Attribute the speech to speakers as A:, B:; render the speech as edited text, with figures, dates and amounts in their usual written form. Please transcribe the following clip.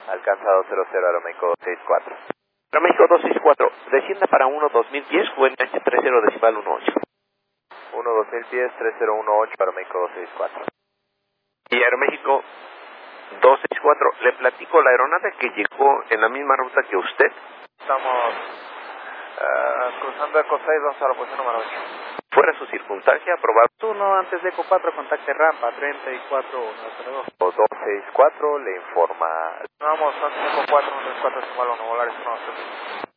A: Alcanzado 00, Aeroméxico 264. Aeroméxico 264, descienda para 1-2000 pies, cuenta 30 decimal 18. 1-2000 pies, 3018, Aeroméxico 264. Y Aeroméxico 264, le platico la aeronave que llegó en la misma ruta que usted.
B: Estamos cruzando Eco 6, vamos a la posición número 8.
A: Fuera su circunstancia, aprobado.
B: 1 antes de Eco 4, contacte rampa 34-902.
A: 264 le informa.
B: Vamos, antes de Eco 4, 134, decimal 1, volar es 1,